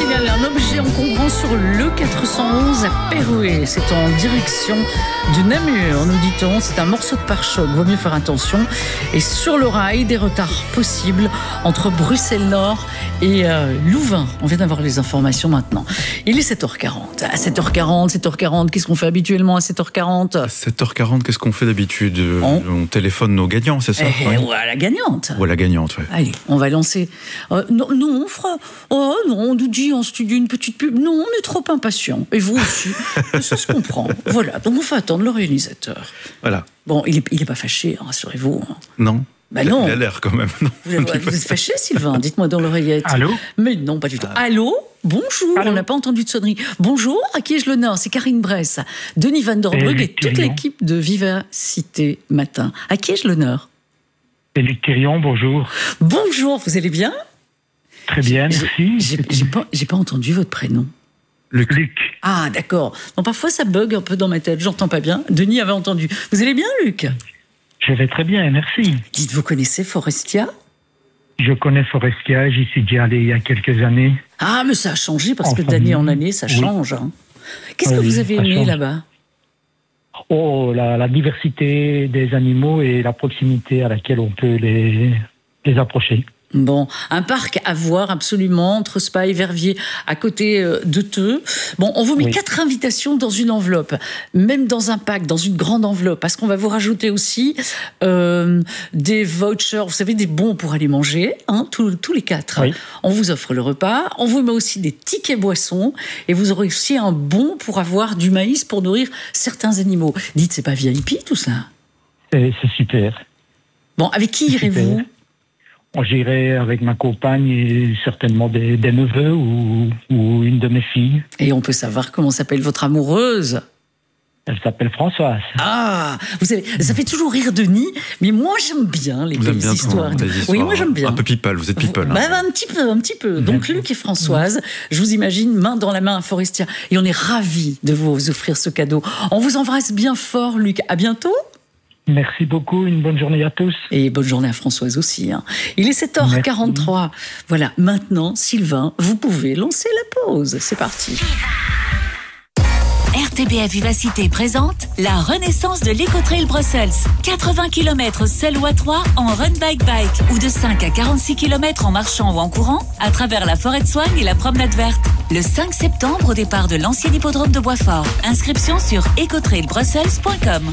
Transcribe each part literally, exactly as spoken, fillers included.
signaler un objet encombrant sur le quatre cent onze à Pérouet. C'est en direction de Namur, nous dit-on. C'est un morceau de pare-choc, vaut mieux faire attention. Et sur le rail, des retards possibles entre Bruxelles-Nord et euh, Louvain. On vient d'avoir les informations maintenant. Il est sept heures quarante. À sept heures quarante, sept heures quarante, qu'est-ce qu'on fait habituellement à sept heures quarante? À sept heures quarante, qu'est-ce qu'on fait d'habitude? on... on téléphone nos gagnants, c'est ça? Eh, ouais. Ou à la gagnante. Ou à la gagnante, oui. Allez, on va lancer... Euh, non, non, on fera... Oh non, on nous dit en studio une petite pub. Non, on est trop impatient. Et vous aussi. Ça se comprend. Voilà, donc on fait attendre le réalisateur. Voilà. Bon, il n'est il est pas fâché, hein, rassurez-vous. Non. Bah non. Il a l'air quand même. Non, vous, avez, vous êtes fâché, Sylvain? Dites-moi dans l'oreillette. Allô? Mais non, pas du tout. Allô? Bonjour, Allô? On n'a pas entendu de sonnerie. Bonjour, à qui ai-je l'honneur? C'est Karine Bress, Denis Van der Brugge et, et toute l'équipe de Vivacité Matin. À qui ai-je l'honneur? C'est Luc Thirion, bonjour. Bonjour, vous allez bien? Très bien, merci. J'ai, j'ai, pas, j'ai pas entendu votre prénom. Luc. Luc. Ah, d'accord. Donc parfois ça bug un peu dans ma tête, j'entends pas bien. Denis avait entendu. Vous allez bien, Luc? Je vais très bien, merci. Dites, vous connaissez Forestia? Je connais Forestia, j'y suis déjà allé il y a quelques années. Ah, mais ça a changé parce en que famille. d'année en année, ça change. Oui. Hein. Qu'est-ce oui, que vous avez aimé change. là-bas? Oh, la, la diversité des animaux et la proximité à laquelle on peut les, les approcher. Bon, un parc à voir absolument, entre Spa et Verviers, à côté de Theux. Bon, on vous met oui. quatre invitations dans une enveloppe, même dans un pack, dans une grande enveloppe, parce qu'on va vous rajouter aussi euh, des vouchers, vous savez, des bons pour aller manger, hein, tous, tous les quatre. Oui. On vous offre le repas, on vous met aussi des tickets boissons, et vous aurez aussi un bon pour avoir du maïs pour nourrir certains animaux. Dites, c'est pas V I P tout ça? C'est, c'est super. Bon, avec qui c'est irez-vous super. J'irai avec ma compagne et certainement des, des neveux ou, ou une de mes filles. Et on peut savoir comment s'appelle votre amoureuse? Elle s'appelle Françoise. Ah, vous savez, ça fait toujours rire Denis, mais moi j'aime bien les belles histoires. Les histoires. Oui, moi j'aime bien. Un peu people, vous êtes people. Bah, hein. Un petit peu, un petit peu. Donc Luc et Françoise, je vous imagine main dans la main à Forestia. Et on est ravis de vous offrir ce cadeau. On vous embrasse bien fort, Luc. À bientôt. Merci beaucoup, une bonne journée à tous. Et bonne journée à Françoise aussi. Hein. Il est sept heures quarante-trois. Merci. Voilà, maintenant, Sylvain, vous pouvez lancer la pause. C'est parti. R T B F Vivacité présente la renaissance de l'Ecotrail Brussels. quatre-vingts kilomètres seul ou à trois en run bike bike ou de cinq à quarante-six kilomètres en marchant ou en courant à travers la forêt de Soignes et la promenade verte. Le cinq septembre au départ de l'ancien hippodrome de Boisfort. Inscription sur ecotrail brussels point com.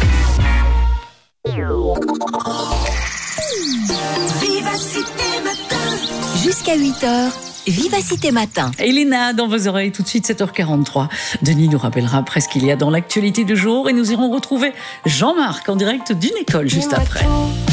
Vivacité Matin. Jusqu'à huit heures, Vivacité Matin. Elena, dans vos oreilles, tout de suite, sept heures quarante-trois. Denis nous rappellera après ce qu'il y a dans l'actualité du jour et nous irons retrouver Jean-Marc en direct d'une école juste après.